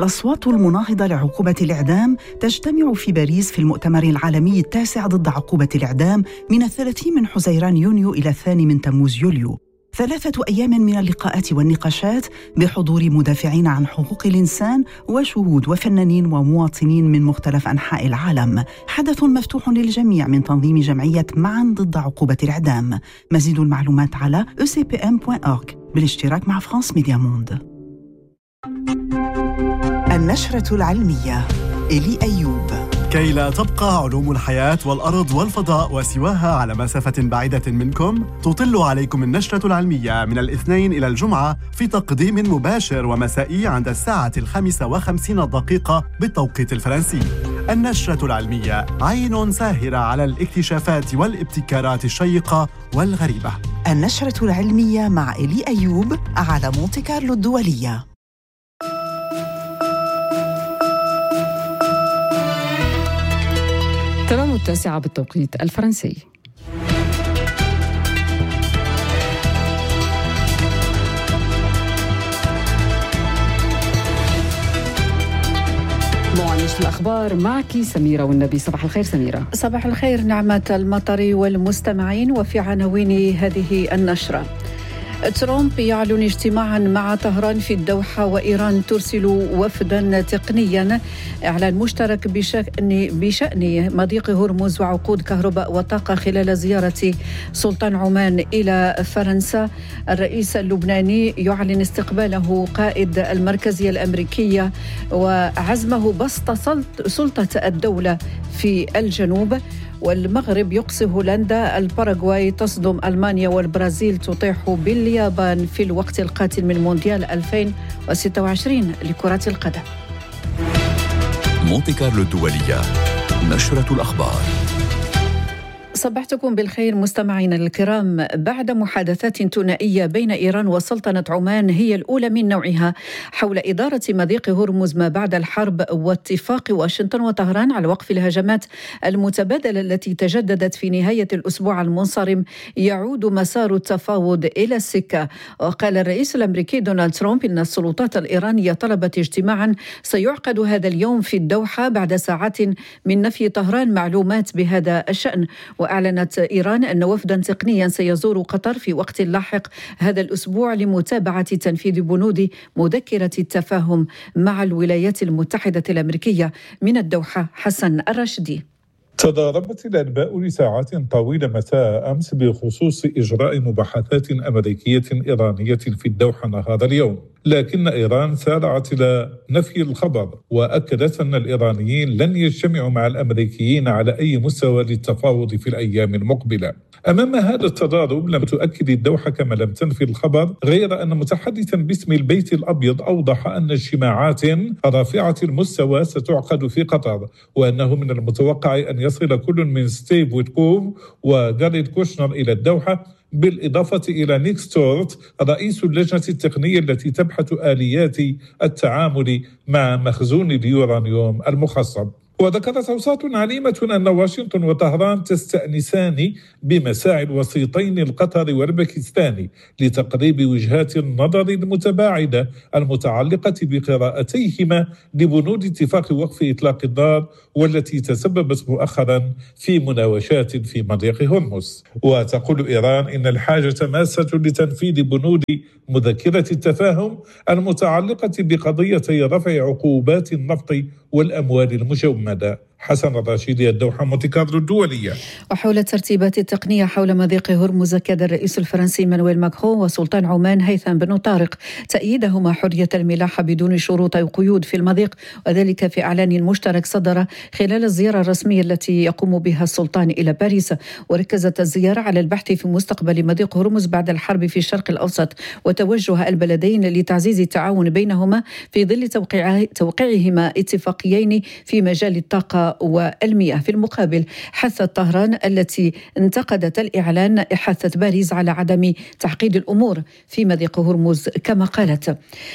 الأصوات المناهضة لعقوبة الإعدام تجتمع في باريس في المؤتمر العالمي التاسع ضد عقوبة الإعدام من 30 من حزيران يونيو إلى 2 من تموز يوليو. 3 أيام من اللقاءات والنقاشات بحضور مدافعين عن حقوق الإنسان وشهود وفنانين ومواطنين من مختلف أنحاء العالم. حدث مفتوح للجميع من تنظيم جمعية معا ضد عقوبة الإعدام. مزيد المعلومات على ecpm.org بالاشتراك مع فرانس ميديا موند. النشرة العلمية إلي أيوب. كي لا تبقى علوم الحياة والأرض والفضاء وسواها على مسافة بعيدة منكم، تطل عليكم النشرة العلمية من الاثنين إلى الجمعة في تقديم مباشر ومسائي عند 5:55 بالتوقيت الفرنسي. النشرة العلمية عين ساهرة على الاكتشافات والابتكارات الشيقة والغريبة. النشرة العلمية مع إلي أيوب على مونتي كارلو الدولية. تمام 9 بالتوقيت الفرنسي. موعد الأخبار معك سميرة والنبي. صباح الخير سميرة. صباح الخير نعمة المطر والمستمعين. وفي عناوين هذه النشرة: ترامب يعلن اجتماعا مع طهران في الدوحة، وإيران ترسل وفدا تقنيا. إعلان مشترك بشأن مضيق هرمز وعقود كهرباء وطاقة خلال زيارة سلطان عمان إلى فرنسا. الرئيس اللبناني يعلن استقباله قائد المركزية الأمريكية وعزمه بسط سلطة الدولة في الجنوب. والمغرب يقصي هولندا. الباراغواي تصدم ألمانيا، والبرازيل تطيح باليابان في الوقت القاتل من مونديال 2026 لكرة القدم. مونتي كارلو الدولية، نشرة الأخبار. صبحتكم بالخير مستمعينا الكرام. بعد محادثات ثنائية بين إيران وسلطنة عمان هي الأولى من نوعها حول إدارة مضيق هرمز ما بعد الحرب، واتفاق واشنطن وطهران على وقف الهجمات المتبادلة التي تجددت في نهاية الأسبوع المنصرم، يعود مسار التفاوض إلى السكة. وقال الرئيس الأمريكي دونالد ترامب إن السلطات الإيرانية طلبت اجتماعا سيعقد هذا اليوم في الدوحة بعد ساعات من نفي طهران معلومات بهذا الشأن. وأعلنت إيران أن وفدا تقنيا سيزور قطر في وقت لاحق هذا الأسبوع لمتابعة تنفيذ بنود مذكرة التفاهم مع الولايات المتحدة الأمريكية. من الدوحة حسن الراشدي. تضاربت الأنباء لساعات طويلة مساء أمس بخصوص إجراء مباحثات أمريكية إيرانية في الدوحة نهار اليوم، لكن إيران سارعت إلى نفي الخبر، وأكدت أن الإيرانيين لن يجتمعوا مع الأمريكيين على أي مستوى للتفاوض في الأيام المقبلة. أمام هذا التضارب لم تؤكد الدوحة كما لم تنفي الخبر، غير أن متحدثا باسم البيت الأبيض أوضح أن اجتماعات رافعة المستوى ستعقد في قطر، وأنه من المتوقع أن يصل كل من ستيف ويتكوف وجاريد كوشنر إلى الدوحة، بالإضافة إلى نيك ستورت رئيس اللجنة التقنية التي تبحث آليات التعامل مع مخزون اليورانيوم المخصب. وذكرت أوساط عليمة أن واشنطن وطهران تستأنسان بمساعي الوسيطين القطري والباكستاني لتقريب وجهات النظر المتباعدة المتعلقة بقراءتيهما لبنود اتفاق وقف إطلاق النار، والتي تسببت مؤخرا في مناوشات في مضيق هرمز. وتقول إيران إن الحاجة ماسة لتنفيذ بنود مذكرة التفاهم المتعلقة بقضيتي رفع عقوبات النفط والأموال المجمدة. حسن الراشدي، الدوحة، مونتي كارلو الدولية. وحول الترتيبات التقنية حول مضيق هرمز، أكد الرئيس الفرنسي مانويل ماكرون وسلطان عمان هيثم بن طارق تأييدهما حرية الملاحة بدون شروط أو قيود في المضيق، وذلك في إعلان مشترك صدر خلال الزيارة الرسمية التي يقوم بها السلطان إلى باريس. وركزت الزيارة على البحث في مستقبل مضيق هرمز بعد الحرب في الشرق الأوسط، وتوجه البلدين لتعزيز التعاون بينهما في ظل توقيعهما اتفاقيين في مجال الطاقة والمياه. في المقابل حثت طهران التي انتقدت الإعلان حثت باريس على عدم تعقيد الأمور في مضيق هرمز كما قالت.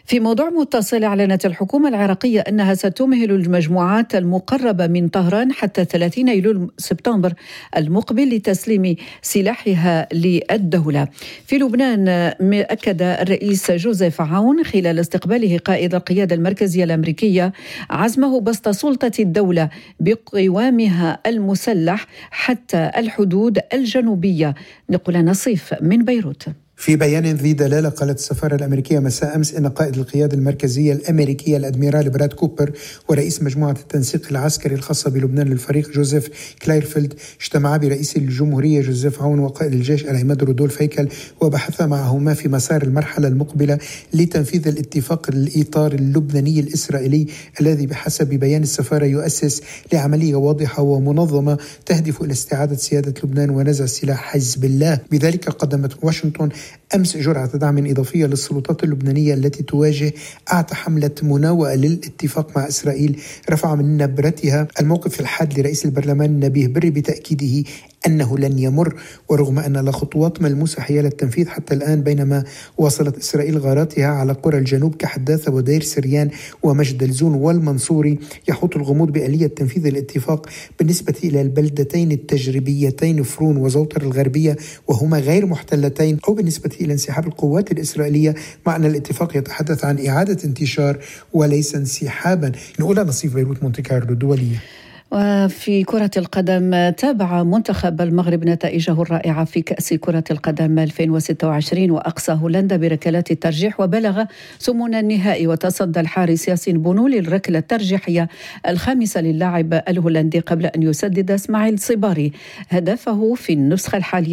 في موضوع متصل، أعلنت الحكومة العراقية أنها ستمهل المجموعات المقربة من طهران حتى 30 أيلول سبتمبر المقبل لتسليم سلاحها للدولة. في لبنان أكد الرئيس جوزيف عون خلال استقباله قائد القيادة المركزية الأمريكية عزمه بسط سلطة الدولة بقوامها المسلح حتى الحدود الجنوبية. نقول نصيف من بيروت. في بيان ذي دلالة قالت السفارة الأمريكية مساء أمس إن قائد القيادة المركزية الأمريكية الأدميرال براد كوبر ورئيس مجموعة التنسيق العسكري الخاصة بلبنان للفريق جوزيف كلايرفيلد اجتمعا برئيس الجمهورية جوزيف عون وقائد الجيش العماد رودولف هيكل وبحثا معهما في مسار المرحلة المقبلة لتنفيذ الاتفاق الإطار اللبناني الإسرائيلي الذي بحسب بيان السفارة يؤسس لعملية واضحة ومنظمة تهدف إلى استعادة سيادة لبنان ونزع سلاح حزب الله. بذلك قدمت واشنطن أمس جرعة دعم إضافية للسلطات اللبنانية التي تواجه أعتى حملة مناوئة للاتفاق مع إسرائيل، رفع من نبرتها الموقف الحاد لرئيس البرلمان نبيه بري بتأكيده أنه لن يمر، ورغم أن لا خطوات ملموسة حيال التنفيذ حتى الآن، بينما واصلت إسرائيل غاراتها على قرى الجنوب كحداثة ودير سريان ومجد الزون والمنصوري، يحوط الغموض بآلية تنفيذ الاتفاق بالنسبة إلى البلدتين التجريبيتين فرون وزوطر الغربية وهما غير محتلتين، أو بالنسبة إلى انسحاب القوات الإسرائيلية، مع أن الاتفاق يتحدث عن إعادة انتشار وليس انسحابا. نقول نصيف بيروت مونتي كارلو الدولية. وفي كرة القدم، تابع منتخب المغرب نتائجه الرائعة في كأس كرة القدم 2026 وأقصى هولندا بركلات الترجيح وبلغ ثمن النهائي، وتصدى الحارس ياسين بونو للركلة الترجيحية الخامسة للاعب الهولندي قبل أن يسدد اسماعيل صباري هدفه في النسخة الحالية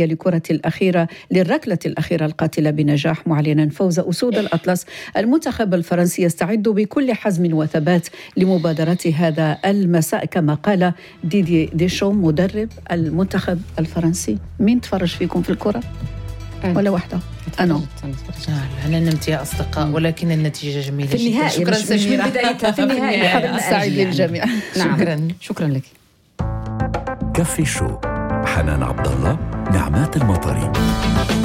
للركلة الأخيرة القاتلة بنجاح، معلنا فوز أسود الأطلس. المنتخب الفرنسي يستعد بكل حزم وثبات لمبادرة هذا المساء، كما قال ديدي ديشوم مدرب المنتخب الفرنسي. مين تفرج فيكم في الكرة؟ ولا واحدة؟ أنا نمت يا أصدقاء، ولكن النتيجة جميلة في النهاية. شكرا سميرة، من بدايتها في النهاية. حابب نساعد للجميع. نعم. شكرا لك. كافي شو، حنان عبد الله، نعمات المطري.